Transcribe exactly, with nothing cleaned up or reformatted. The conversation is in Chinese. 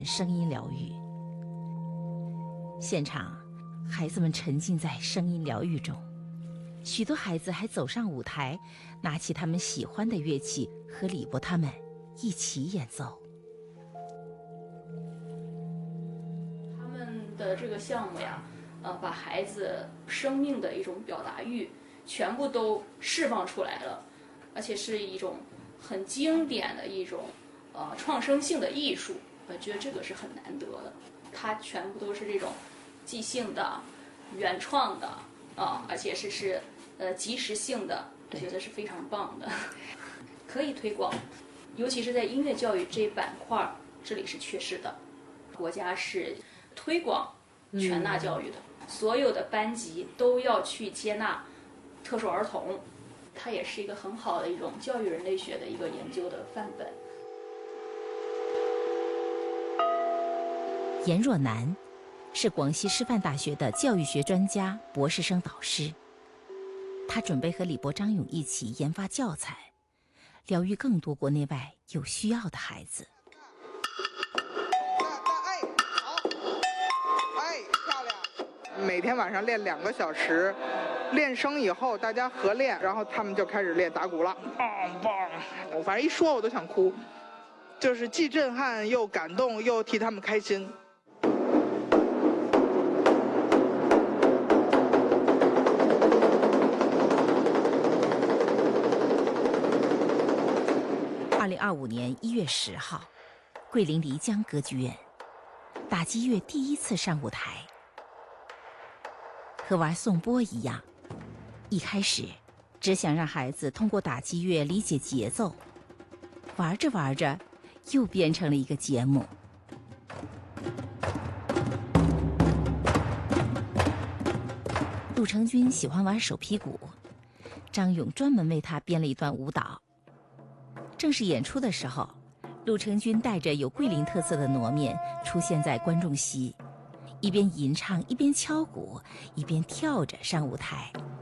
声音疗愈。现场，孩子们沉浸在声音疗愈中，许多孩子还走上舞台，拿起他们喜欢的乐器，和李博他们一起演奏。 他们的这个项目呀，呃，把孩子生命的一种表达欲全部都释放出来了，而且是一种很经典的一种呃创生性的艺术。我觉得这个是很难得的，它全部都是这种即兴的、原创的啊、呃，而且是是呃即时性的，我觉得是非常棒的，可以推广，尤其是在音乐教育这一板块，这里是缺失的。国家是推广全纳教育的，嗯、所有的班级都要去接纳特殊儿童，它也是一个很好的一种教育人类学的一个研究的范本。 严若楠是广西师范大学的教育学专家、博士生导师，他准备和李博、张勇一起研发教材，疗愈更多国内外有需要的孩子。 哎，好，哎，漂亮。每天晚上练两个小时，练声以后大家合练，然后他们就开始练打鼓了。棒棒！我反正一说我都想哭，就是既震撼又感动，又替他们开心。 二零二五年一月十号，桂林漓江歌剧院，打击乐第一次上舞台。和玩颂钵一样，一开始只想让孩子通过打击乐理解节奏，玩着玩着，又变成了一个节目。陆成军喜欢玩手劈鼓，张勇专门为他编了一段舞蹈。正式演出的时候，陆成军带着有桂林特色的糯面出现在观众席，一边吟唱一边敲鼓，一边跳着上舞台。